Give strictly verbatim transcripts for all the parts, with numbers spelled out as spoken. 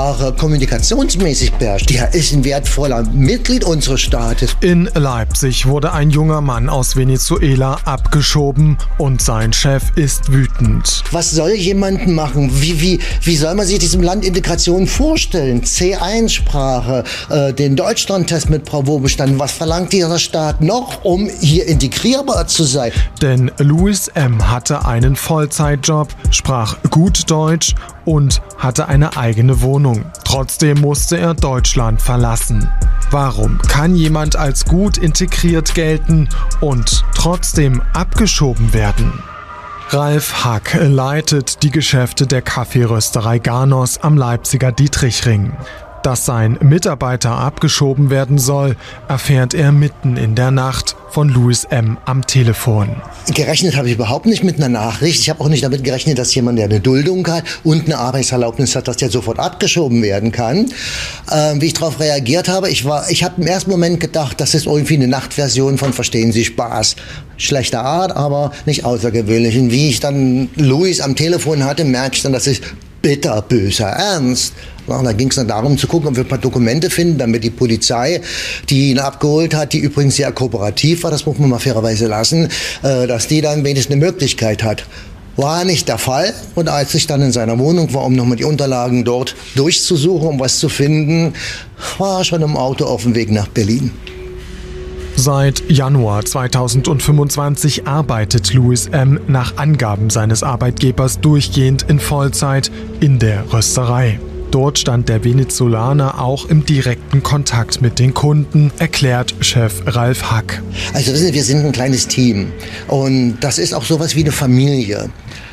Sprache kommunikationsmäßig beherrscht, der ist ein wertvoller Mitglied unseres Staates. In Leipzig wurde ein junger Mann aus Venezuela abgeschoben und sein Chef ist wütend. Was soll jemand machen? Wie, wie, wie soll man sich diesem Land Integration vorstellen? C eins Sprache, äh, den Deutschlandtest mit Bravo-Bestand. Was verlangt dieser Staat noch, um hier integrierbar zu sein? Denn Louis M. hatte einen Vollzeitjob, sprach gut Deutsch und hatte eine eigene Wohnung. Trotzdem musste er Deutschland verlassen. Warum kann jemand als gut integriert gelten und trotzdem abgeschoben werden? Ralf Hack leitet die Geschäfte der Kaffeerösterei Ganos am Leipziger Dietrichring. Dass sein Mitarbeiter abgeschoben werden soll, erfährt er mitten in der Nacht von Louis M. am Telefon. Gerechnet habe ich überhaupt nicht mit einer Nachricht. Ich habe auch nicht damit gerechnet, dass jemand, der eine Duldung hat und eine Arbeitserlaubnis hat, dass der sofort abgeschoben werden kann. Ähm, wie ich darauf reagiert habe, ich war, ich habe im ersten Moment gedacht, das ist irgendwie eine Nachtversion von Verstehen Sie Spaß. Schlechter Art, aber nicht außergewöhnlich. Und wie ich dann Louis am Telefon hatte, merkte ich dann, das ist bitterböser Ernst. Na, da ging es dann darum zu gucken, ob wir ein paar Dokumente finden, damit die Polizei, die ihn abgeholt hat, die übrigens sehr kooperativ war, das muss man mal fairerweise lassen, äh, dass die dann wenigstens eine Möglichkeit hat. War nicht der Fall. Und als ich dann in seiner Wohnung war, um nochmal die Unterlagen dort durchzusuchen, um was zu finden, war er schon im Auto auf dem Weg nach Berlin. Seit Januar zweitausendfünfundzwanzig arbeitet Louis M. nach Angaben seines Arbeitgebers durchgehend in Vollzeit in der Rösterei. Dort stand der Venezolaner auch im direkten Kontakt mit den Kunden, erklärt Chef Ralf Hack. Also wissen Sie, wir sind ein kleines Team und das ist auch sowas wie eine Familie.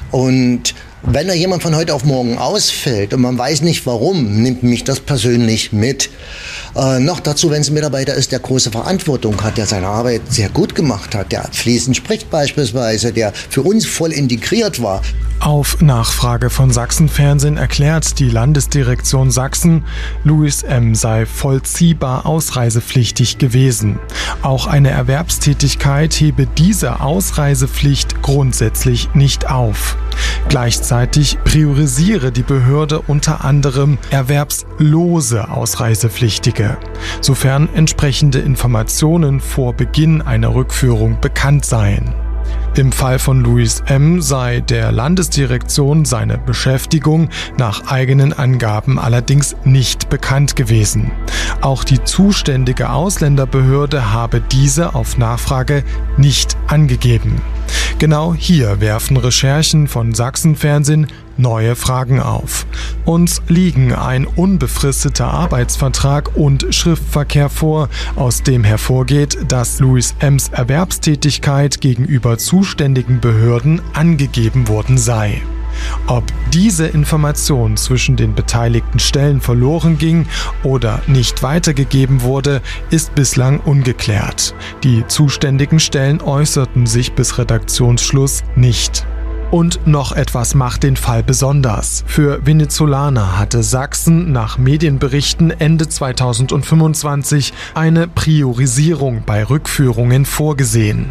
Und wenn da jemand von heute auf morgen ausfällt und man weiß nicht warum, nimmt mich das persönlich mit. Äh, noch dazu, wenn es ein Mitarbeiter ist, der große Verantwortung hat, der seine Arbeit sehr gut gemacht hat, der fließend spricht beispielsweise, der für uns voll integriert war. Auf Nachfrage von Sachsenfernsehen erklärt die Landesdirektion Sachsen, Louis M. sei vollziehbar ausreisepflichtig gewesen. Auch eine Erwerbstätigkeit hebe diese Ausreisepflicht grundsätzlich nicht auf. Gleichzeitig priorisiere die Behörde unter anderem erwerbslose Ausreisepflichtige, sofern entsprechende Informationen vor Beginn einer Rückführung bekannt seien. Im Fall von Louis M. sei der Landesdirektion seine Beschäftigung nach eigenen Angaben allerdings nicht bekannt gewesen. Auch die zuständige Ausländerbehörde habe diese auf Nachfrage nicht angegeben. Genau hier werfen Recherchen von Sachsenfernsehen neue Fragen auf. Uns liegen ein unbefristeter Arbeitsvertrag und Schriftverkehr vor, aus dem hervorgeht, dass Louis M.'s Erwerbstätigkeit gegenüber zuständigen Behörden angegeben worden sei. Ob diese Information zwischen den beteiligten Stellen verloren ging oder nicht weitergegeben wurde, ist bislang ungeklärt. Die zuständigen Stellen äußerten sich bis Redaktionsschluss nicht. Und noch etwas macht den Fall besonders. Für Venezolaner hatte Sachsen nach Medienberichten Ende zweitausendfünfundzwanzig eine Priorisierung bei Rückführungen vorgesehen.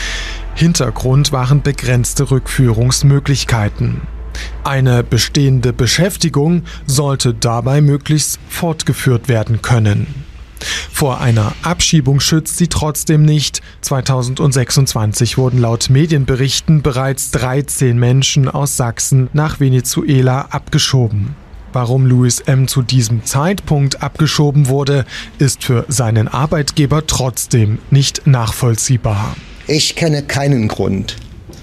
Hintergrund waren begrenzte Rückführungsmöglichkeiten. Eine bestehende Beschäftigung sollte dabei möglichst fortgeführt werden können. Vor einer Abschiebung schützt sie trotzdem nicht. zweitausendsechsundzwanzig wurden laut Medienberichten bereits dreizehn Menschen aus Sachsen nach Venezuela abgeschoben. Warum Louis M. zu diesem Zeitpunkt abgeschoben wurde, ist für seinen Arbeitgeber trotzdem nicht nachvollziehbar. Ich kenne keinen Grund.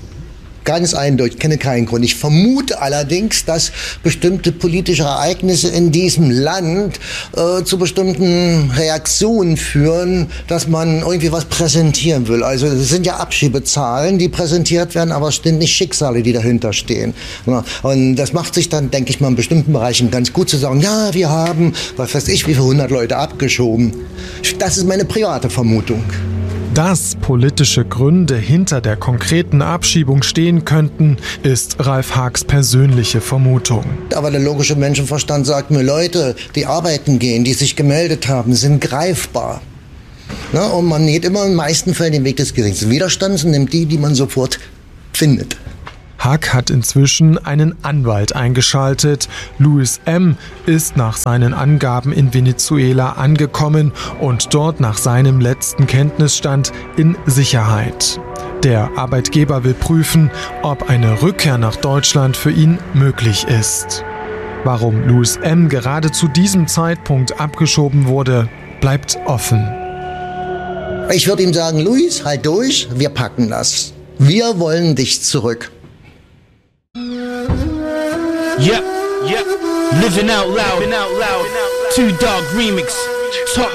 Ganz eindeutig, kenne keinen Grund. Ich vermute allerdings, dass bestimmte politische Ereignisse in diesem Land äh, zu bestimmten Reaktionen führen, dass man irgendwie was präsentieren will. Also es sind ja Abschiebezahlen, die präsentiert werden, aber es sind nicht Schicksale, die dahinter stehen. Ja, und das macht sich dann, denke ich mal, in bestimmten Bereichen ganz gut zu sagen, ja, wir haben, was weiß ich, wie viele hundert Leute abgeschoben. Das ist meine private Vermutung. Dass politische Gründe hinter der konkreten Abschiebung stehen könnten, ist Ralf Hacks persönliche Vermutung. Aber der logische Menschenverstand sagt mir, Leute, die arbeiten gehen, die sich gemeldet haben, sind greifbar. Na, und man geht immer in den meisten Fällen den Weg des geringsten Widerstands und nimmt die, die man sofort findet. Hack hat inzwischen einen Anwalt eingeschaltet. Louis M. ist nach seinen Angaben in Venezuela angekommen und dort nach seinem letzten Kenntnisstand in Sicherheit. Der Arbeitgeber will prüfen, ob eine Rückkehr nach Deutschland für ihn möglich ist. Warum Louis M. gerade zu diesem Zeitpunkt abgeschoben wurde, bleibt offen. Ich würde ihm sagen, Louis, halt durch, wir packen das. Wir wollen dich zurück. Yep, yep, living out loud, two dog remix. Top